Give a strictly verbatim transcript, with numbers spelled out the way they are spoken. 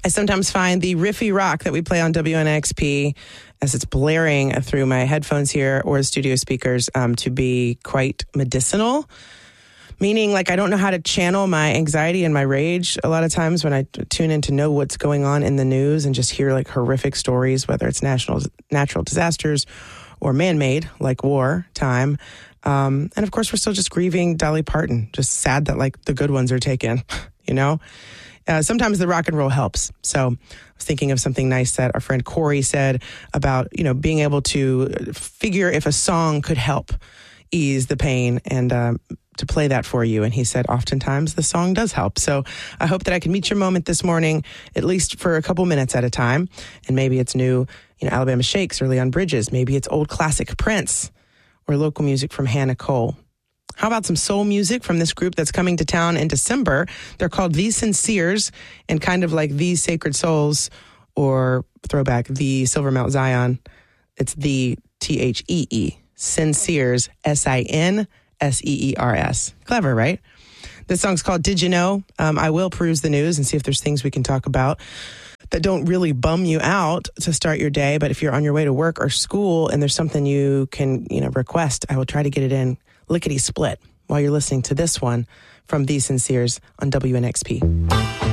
I sometimes find the riffy rock that we play on W N X P as it's blaring through my headphones here or studio speakers um, to be quite medicinal. Meaning, like, I don't know how to channel my anxiety and my rage a lot of times when I t- tune in to know what's going on in the news and just hear, like, horrific stories, whether it's national natural disasters or man-made, like war time. Um, and, of course, we're still just grieving Dolly Parton. Just sad that, like, the good ones are taken, you know? Uh, sometimes the rock and roll helps. So I was thinking of something nice that our friend Corey said about, you know, being able to figure if a song could help ease the pain and um, to play that for you. And he said, oftentimes the song does help. So I hope that I can meet your moment this morning, at least for a couple minutes at a time. And maybe it's new, you know, Alabama Shakes or Leon Bridges. Maybe it's old classic Prince or local music from Hannah Cole. How about some soul music from this group that's coming to town in December? They're called The Sinceres, and kind of like The Sacred Souls, or throwback, The Silver Mount Zion. It's the T H E E, Sinceres, S I N S E E R S. Clever, right? This song's called Did You Know? Um, I will peruse the news and see if there's things we can talk about that don't really bum you out to start your day. But if you're on your way to work or school and there's something you can, you know, request, I will try to get it in lickety split while you're listening to this one from The Sinceres on W N X P.